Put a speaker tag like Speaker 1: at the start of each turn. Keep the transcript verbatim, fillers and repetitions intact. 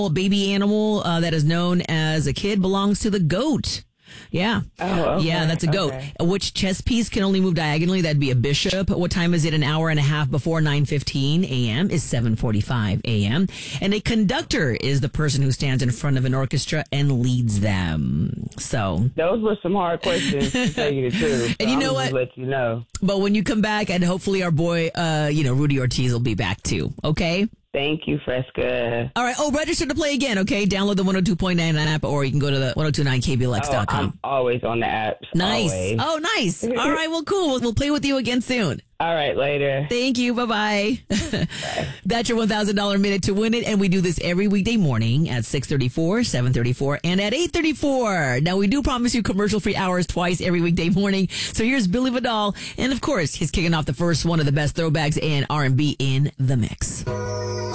Speaker 1: A baby animal uh, that is known as a kid belongs to the goat. Yeah.
Speaker 2: Oh, okay.
Speaker 1: Yeah, that's a goat.
Speaker 2: Okay.
Speaker 1: Which chess piece can only move diagonally? That'd be a bishop. What time is it? An hour and a half before nine fifteen a.m. is seven forty-five a.m. And a conductor is the person who stands in front of an orchestra and leads them. So
Speaker 2: those were some hard questions, to tell you the truth. So
Speaker 1: and you know
Speaker 2: I'm
Speaker 1: what?
Speaker 2: Just let you know.
Speaker 1: But when you come back, and hopefully our boy, uh, you know, Rudy Ortiz will be back too. Okay.
Speaker 2: Thank you, Fresca.
Speaker 1: All right. Oh, register to play again. Okay. Download the one oh two point nine app, or you can go to the ten twenty-nine K B L X dot com.
Speaker 2: Oh, I'm always on the apps.
Speaker 1: Nice.
Speaker 2: Always.
Speaker 1: Oh, nice. All right. Well, cool. We'll, we'll play with you again soon.
Speaker 2: All right. Later.
Speaker 1: Thank you. Bye-bye. That's your one thousand dollars minute to win it. And we do this every weekday morning at six thirty-four, seven thirty-four, and at eight thirty-four. Now, we do promise you commercial-free hours twice every weekday morning. So here's Billy Vidal. And, of course, he's kicking off the first one of the best throwbacks and R and B in the mix.